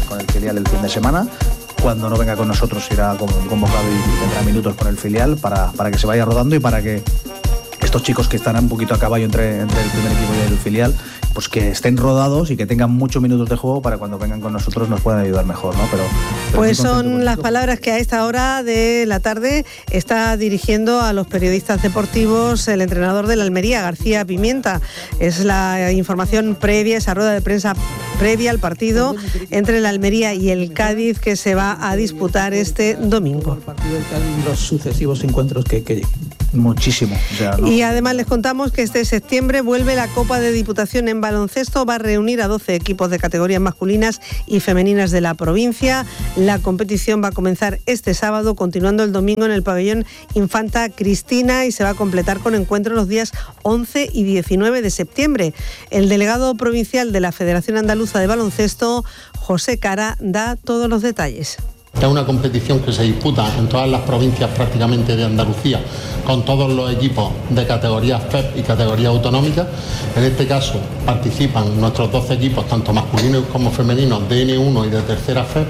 con el filial el fin de semana. Cuando no venga con nosotros irá convocado y tendrá minutos con el filial para que se vaya rodando y para que estos chicos que estarán un poquito a caballo entre el primer equipo y el filial, pues que estén rodados y que tengan muchos minutos de juego para cuando vengan con nosotros nos puedan ayudar mejor, ¿no? Pero pues son las palabras que a esta hora de la tarde está dirigiendo a los periodistas deportivos el entrenador del Almería, García Pimienta. Es la información previa, esa rueda de prensa previa al partido entre el Almería y el Cádiz que se va a disputar este domingo. El partido del Cádiz y los sucesivos encuentros que muchísimo. O sea, ¿no? Y además les contamos que este septiembre vuelve la Copa de Diputación en baloncesto, va a reunir a 12 equipos de categorías masculinas y femeninas de la provincia. La competición va a comenzar este sábado, continuando el domingo en el pabellón Infanta Cristina y se va a completar con encuentros los días 11 y 19 de septiembre. El delegado provincial de la Federación Andaluza de Baloncesto, José Cara, da todos los detalles. Es una competición que se disputa en todas las provincias prácticamente de Andalucía, con todos los equipos de categorías FEP y categorías autonómicas. En este caso participan nuestros 12 equipos, tanto masculinos como femeninos, de N1 y de tercera FEP.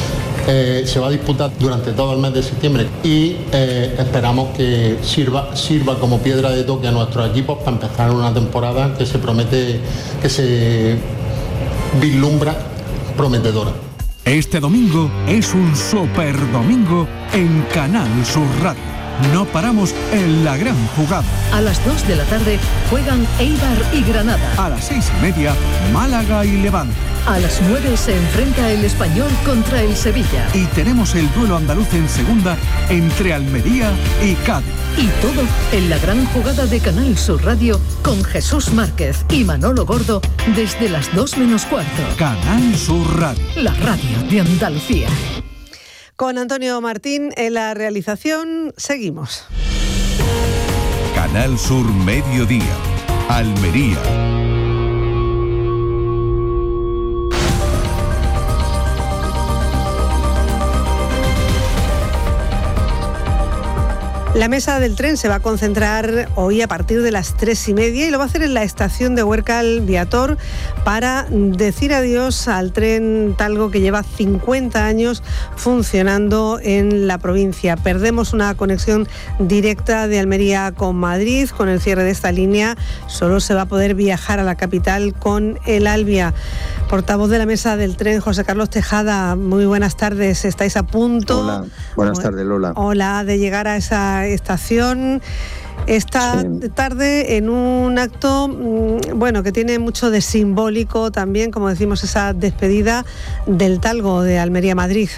Se va a disputar durante todo el mes de septiembre y esperamos que sirva como piedra de toque a nuestros equipos para empezar una temporada que se promete, que se vislumbra prometedora. Este domingo es un super domingo en Canal Sur Radio. No paramos en la gran jugada. A las 2 de la tarde juegan Eibar y Granada. A las 6:30, Málaga y Levante. A las 9 se enfrenta el Español contra el Sevilla. Y tenemos el duelo andaluz en segunda entre Almería y Cádiz. Y todo en la gran jugada de Canal Sur Radio con Jesús Márquez y Manolo Gordo desde las 2 menos cuarto. Canal Sur Radio. La radio de Andalucía. Con Antonio Martín en la realización, seguimos. Canal Sur Mediodía, Almería. La mesa del tren se va a concentrar hoy a partir de las 3:30 y lo va a hacer en la estación de Huércal Viator para decir adiós al tren Talgo que lleva 50 años funcionando en la provincia. Perdemos una conexión directa de Almería con Madrid. Con el cierre de esta línea solo se va a poder viajar a la capital con el Alvia. Portavoz de la mesa del tren, José Carlos Tejada, muy buenas tardes. ¿Estáis a punto? Hola, buenas tardes, Lola. Hola, de llegar a esa estación esta tarde en un acto, bueno, que tiene mucho de simbólico también, como decimos, esa despedida del Talgo de Almería-Madrid.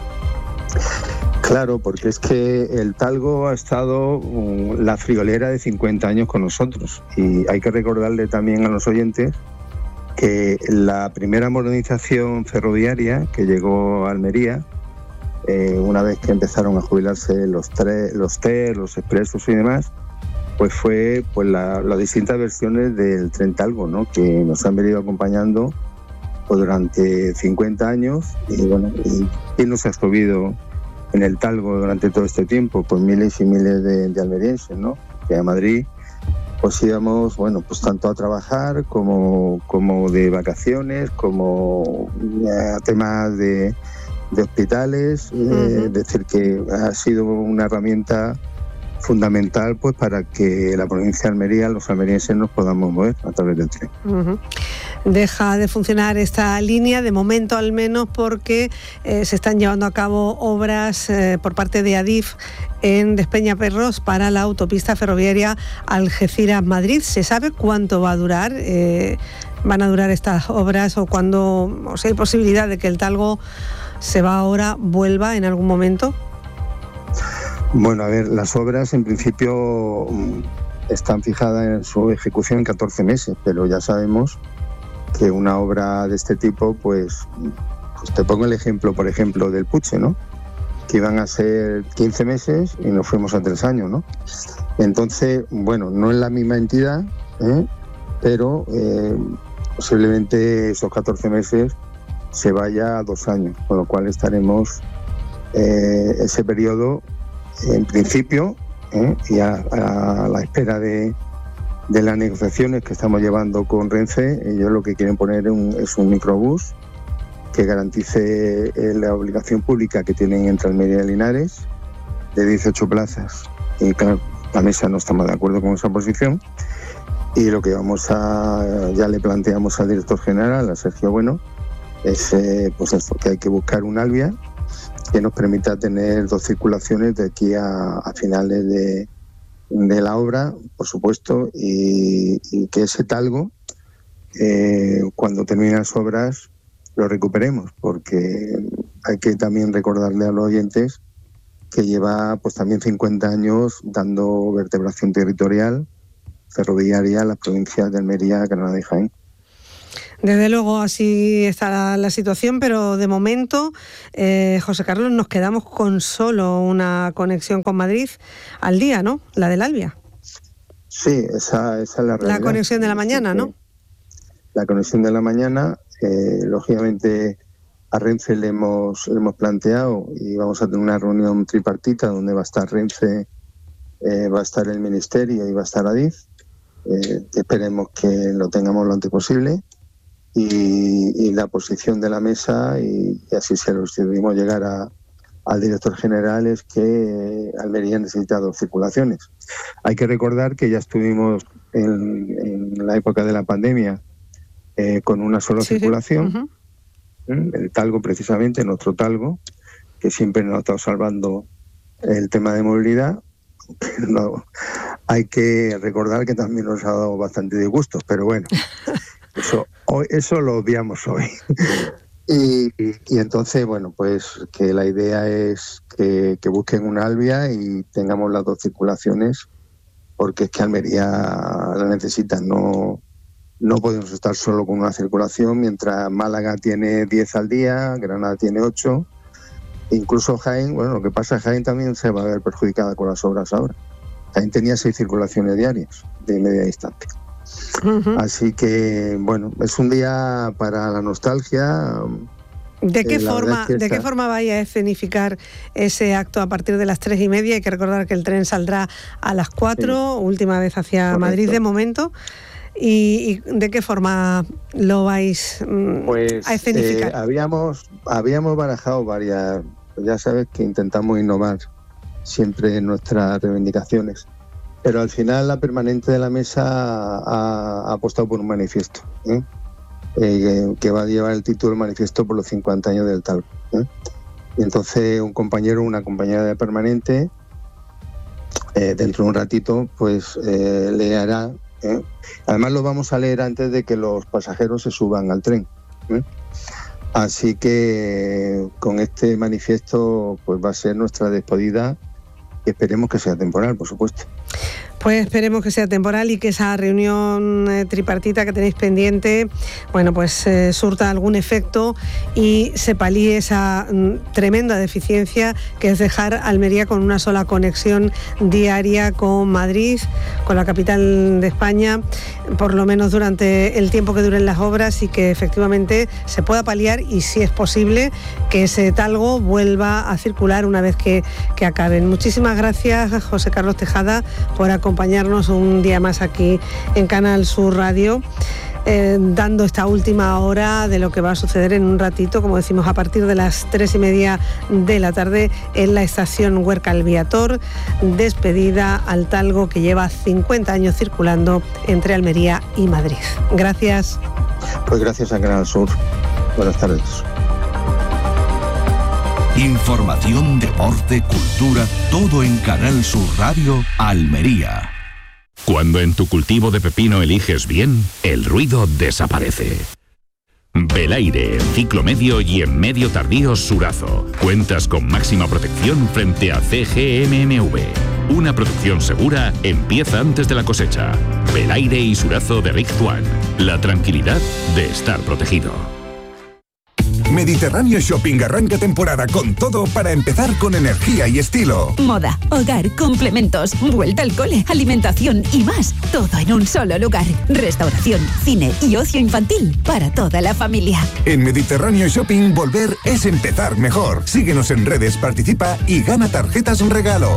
Claro, porque es que el Talgo ha estado la friolera de 50 años con nosotros y hay que recordarle también a los oyentes que la primera modernización ferroviaria que llegó a Almería, una vez que empezaron a jubilarse los TER, los expresos y demás, pues fue pues las distintas versiones del tren Talgo, ¿no?, que nos han venido acompañando pues, durante 50 años. Y bueno, ¿quién nos ha subido en el Talgo durante todo este tiempo? Pues miles y miles de almerienses, ¿no?, que a Madrid pues íbamos, bueno, pues tanto a trabajar como de vacaciones, como a temas de hospitales. Es decir, que ha sido una herramienta fundamental pues para que la provincia de Almería, los almerienses, nos podamos mover a través del tren. Deja de funcionar esta línea, de momento al menos, porque se están llevando a cabo obras por parte de Adif en Despeñaperros para la autopista ferroviaria Algeciras-Madrid. ¿Se sabe cuánto va a durar? ¿Van a durar estas obras o cuándo, o sea, hay posibilidad de que el Talgo se va ahora, vuelva en algún momento? Bueno, a ver, las obras en principio están fijadas en su ejecución en 14 meses, pero ya sabemos que una obra de este tipo, pues te pongo el ejemplo, por ejemplo, del Puche, ¿no?, que iban a ser 15 meses y nos fuimos a 3 años, ¿no? Entonces, bueno, no es la misma entidad, pero posiblemente esos 14 meses se vaya a 2 años, con lo cual estaremos ese periodo, en principio, y a la espera de las negociaciones que estamos llevando con Renfe. Ellos lo que quieren poner es un microbús que garantice la obligación pública que tienen entre Almería y Linares de 18 plazas. Y claro, la mesa no estamos de acuerdo con esa posición, y lo que ya le planteamos al director general, a Sergio Bueno, es pues esto, que hay que buscar un Albia que nos permita tener 2 circulaciones de aquí a finales de la obra, por supuesto, y que ese talgo, cuando terminen las obras, lo recuperemos, porque hay que también recordarle a los oyentes que lleva pues también 50 años dando vertebración territorial ferroviaria a las provincias de Almería, Granada y Jaén. Desde luego así está la situación, pero de momento, José Carlos, nos quedamos con solo una conexión con Madrid al día, ¿no? La del Albia. Sí, esa es la realidad. La conexión de la mañana, ¿no? La conexión de la mañana, lógicamente a Renfe le hemos planteado, y vamos a tener una reunión tripartita donde va a estar Renfe, va a estar el Ministerio y va a estar Adif. Esperemos que lo tengamos lo antes posible, y la posición de la mesa, y así se lo decidimos llegar al director general, es que Almería necesita 2 circulaciones. Hay que recordar que ya estuvimos en la época de la pandemia con una sola circulación. Sí. Uh-huh. El talgo, precisamente, nuestro talgo, que siempre nos ha estado salvando el tema de movilidad. No, hay que recordar que también nos ha dado bastante disgustos, pero bueno, eso lo obviamos hoy. Y entonces, bueno, pues que la idea es que busquen un Albia y tengamos las 2 circulaciones, porque es que Almería la necesita. No podemos estar solo con una circulación, mientras Málaga tiene 10 al día, Granada tiene 8, incluso Jaén. Bueno, lo que pasa es que Jaén también se va a ver perjudicada con las obras ahora. Jaén tenía 6 circulaciones diarias de media distancia. Uh-huh. Así que, bueno, es un día para la nostalgia. ¿De qué forma vaya a escenificar ese acto a partir de las 3:30? Hay que recordar que el tren saldrá a las 4, sí. Última vez hacia Correcto. Madrid de momento. ¿Y de qué forma lo vais a escenificar? Habíamos barajado varias. Ya sabes que intentamos innovar siempre en nuestras reivindicaciones, pero al final la permanente de la mesa ha apostado por un manifiesto, que va a llevar el título Manifiesto por los 50 años del talgo. Y entonces un compañero o una compañera de permanente, dentro de un ratito, pues leerá. Además lo vamos a leer antes de que los pasajeros se suban al tren. Así que con este manifiesto pues va a ser nuestra despedida, y esperemos que sea temporal, por supuesto. Pues esperemos que sea temporal y que esa reunión tripartita que tenéis pendiente, bueno, pues surta algún efecto y se palíe esa tremenda deficiencia que es dejar Almería con una sola conexión diaria con Madrid, con la capital de España, por lo menos durante el tiempo que duren las obras, y que efectivamente se pueda paliar, y si es posible que ese talgo vuelva a circular una vez que acaben. Muchísimas gracias, José Carlos Tejada, por acompañarnos un día más aquí en Canal Sur Radio, dando esta última hora de lo que va a suceder en un ratito, como decimos, a partir de las 3:30 de la tarde en la estación Huércal Viator, despedida al talgo que lleva 50 años circulando entre Almería y Madrid. Gracias. Pues gracias a Canal Sur. Buenas tardes. Información, deporte, cultura, todo en Canal Sur Radio Almería. Cuando en tu cultivo de pepino eliges bien, el ruido desaparece. Belaire, en ciclo medio y en medio tardío Surazo. Cuentas con máxima protección frente a CGMMV. Una producción segura empieza antes de la cosecha. Belaire y Surazo de Rick Swan. La tranquilidad de estar protegido. Mediterráneo Shopping arranca temporada con todo para empezar con energía y estilo. Moda, hogar, complementos, vuelta al cole, alimentación y más. Todo en un solo lugar. Restauración, cine y ocio infantil para toda la familia. En Mediterráneo Shopping volver es empezar mejor. Síguenos en redes, participa y gana tarjetas regalo.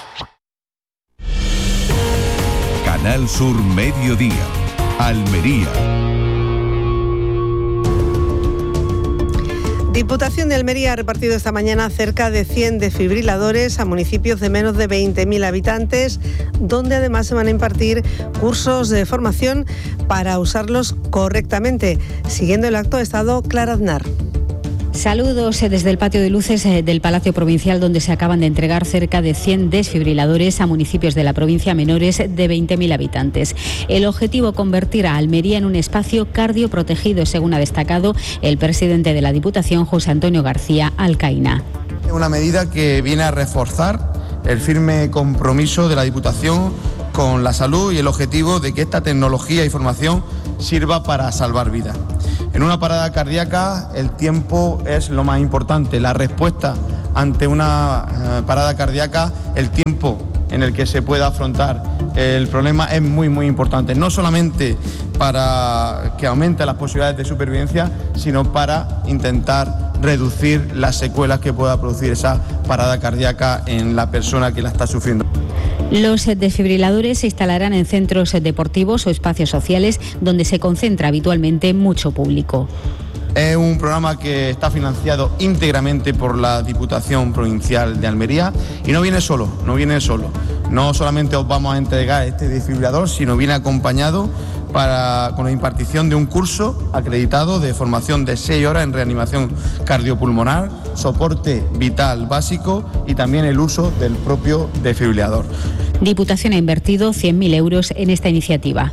Canal Sur Mediodía, Almería. Diputación de Almería ha repartido esta mañana cerca de 100 desfibriladores a municipios de menos de 20.000 habitantes, donde además se van a impartir cursos de formación para usarlos correctamente. Siguiendo el acto ha estado Clara Aznar. Saludos desde el patio de luces del Palacio Provincial, donde se acaban de entregar cerca de 100 desfibriladores a municipios de la provincia menores de 20.000 habitantes. El objetivo, convertir a Almería en un espacio cardioprotegido, según ha destacado el presidente de la Diputación, José Antonio García Alcaina. Una medida que viene a reforzar el firme compromiso de la Diputación con la salud y el objetivo de que esta tecnología y formación sirva para salvar vidas. En una parada cardíaca el tiempo es lo más importante. La respuesta ante una parada cardíaca, el tiempo en el que se pueda afrontar el problema es muy importante. No solamente para que aumente las posibilidades de supervivencia, sino para intentar reducir las secuelas que pueda producir esa parada cardíaca en la persona que la está sufriendo. Los desfibriladores se instalarán en centros deportivos o espacios sociales donde se concentra habitualmente mucho público. Es un programa que está financiado íntegramente por la Diputación Provincial de Almería y no viene solo. No solamente os vamos a entregar este desfibrilador, sino viene acompañado con la impartición de un curso acreditado de formación de 6 horas en reanimación cardiopulmonar, soporte vital básico y también el uso del propio desfibrilador. Diputación ha invertido 100.000 euros en esta iniciativa.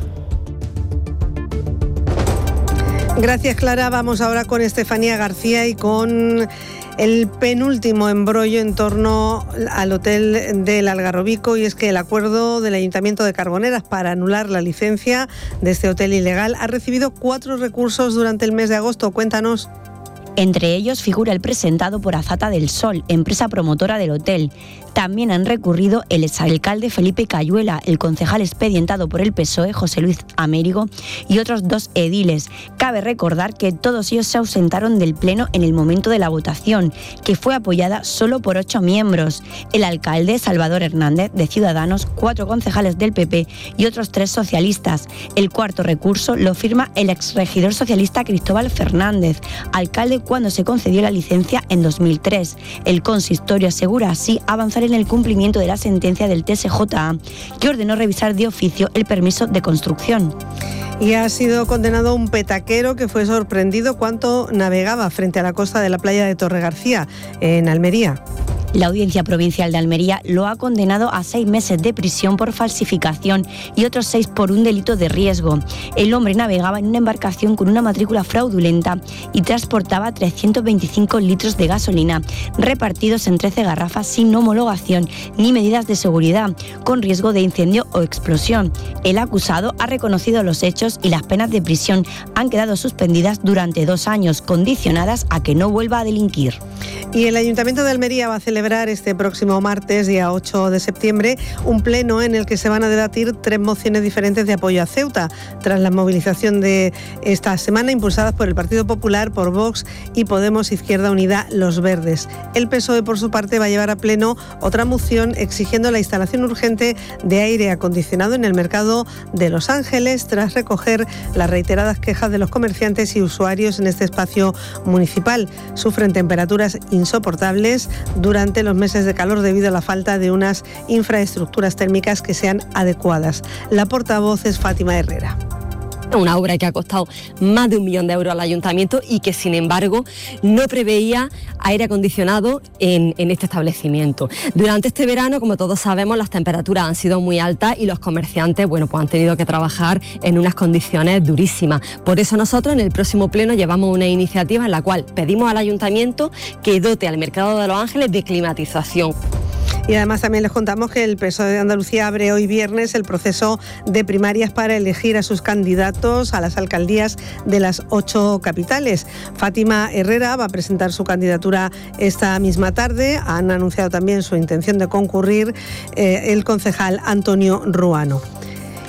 Gracias, Clara. Vamos ahora con Estefanía García y con el penúltimo embrollo en torno al hotel del Algarrobico, y es que el acuerdo del Ayuntamiento de Carboneras para anular la licencia de este hotel ilegal ha recibido 4 recursos durante el mes de agosto. Cuéntanos. Entre ellos figura el presentado por Azata del Sol, empresa promotora del hotel. También han recurrido el exalcalde Felipe Cayuela, el concejal expedientado por el PSOE José Luis Amérigo y otros 2 ediles. Cabe recordar que todos ellos se ausentaron del pleno en el momento de la votación, que fue apoyada solo por 8 miembros. El alcalde Salvador Hernández de Ciudadanos, 4 concejales del PP y otros 3 socialistas. El cuarto recurso lo firma el exregidor socialista Cristóbal Fernández, alcalde cuando se concedió la licencia en 2003. El consistorio asegura así avanzar en el cumplimiento de la sentencia del TSJA, que ordenó revisar de oficio el permiso de construcción. Y ha sido condenado un petaquero que fue sorprendido cuando navegaba frente a la costa de la playa de Torregarcía, en Almería. La Audiencia Provincial de Almería lo ha condenado a 6 meses de prisión por falsificación y otros 6 por un delito de riesgo. El hombre navegaba en una embarcación con una matrícula fraudulenta y transportaba 325 litros de gasolina, repartidos en 13 garrafas sin homologación ni medidas de seguridad, con riesgo de incendio o explosión. El acusado ha reconocido los hechos y las penas de prisión han quedado suspendidas durante 2 años, condicionadas a que no vuelva a delinquir. Y el Ayuntamiento de Almería va a celebrar este próximo martes, día 8 de septiembre, un pleno en el que se van a debatir 3 mociones diferentes de apoyo a Ceuta, tras la movilización de esta semana impulsadas por el Partido Popular, por Vox y Podemos Izquierda Unida, Los Verdes. El PSOE, por su parte, va a llevar a pleno otra moción exigiendo la instalación urgente de aire acondicionado en el mercado de Los Ángeles, tras recoger las reiteradas quejas de los comerciantes y usuarios en este espacio municipal. Sufren temperaturas insoportables durante los meses de calor debido a la falta de unas infraestructuras térmicas que sean adecuadas. La portavoz es Fátima Herrera. Una obra que ha costado más de 1 millón de euros al ayuntamiento y que, sin embargo, no preveía aire acondicionado en este establecimiento. Durante este verano, como todos sabemos, las temperaturas han sido muy altas y los comerciantes, pues han tenido que trabajar en unas condiciones durísimas. Por eso nosotros en el próximo pleno llevamos una iniciativa en la cual pedimos al ayuntamiento que dote al mercado de Los Ángeles de climatización. Y además también les contamos que el PSOE de Andalucía abre hoy viernes el proceso de primarias para elegir a sus candidatos a las alcaldías de las 8 capitales. Fátima Herrera va a presentar su candidatura esta misma tarde. Han anunciado también su intención de concurrir el concejal Antonio Ruano.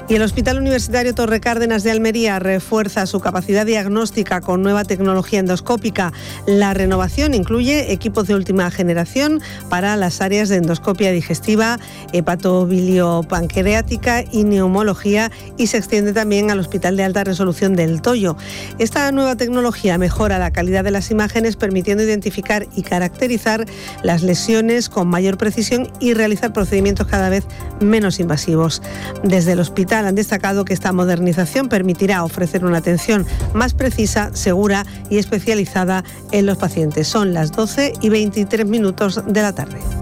Y el Hospital Universitario Torre Cárdenas de Almería refuerza su capacidad diagnóstica con nueva tecnología endoscópica. La renovación incluye equipos de última generación para las áreas de endoscopia digestiva, hepatobiliopancreática y neumología, y se extiende también al Hospital de Alta Resolución del Toyo. Esta nueva tecnología mejora la calidad de las imágenes, permitiendo identificar y caracterizar las lesiones con mayor precisión y realizar procedimientos cada vez menos invasivos. Desde el hospital han destacado que esta modernización permitirá ofrecer una atención más precisa, segura y especializada en los pacientes. Son las 12:23 de la tarde.